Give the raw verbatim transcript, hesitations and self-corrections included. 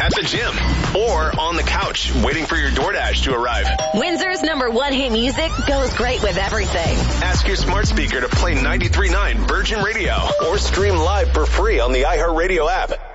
at the gym, or on the couch waiting for your DoorDash to arrive. Windsor's number one hit music goes great with everything. Ask your smart speaker to play ninety-three point nine Virgin Radio or stream live for free on the iHeartRadio app.